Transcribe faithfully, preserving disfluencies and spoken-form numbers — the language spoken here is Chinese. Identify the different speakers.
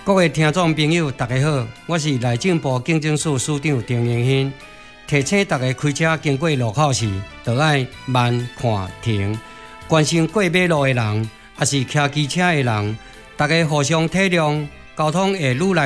Speaker 1: 各位听众朋友，大家好，我是内政部警政署署长丁荣兴，提醒大家开车经过路口时，就要慢看停。关心过马路的人，也是骑机车的人，大家互相体谅，交通会愈来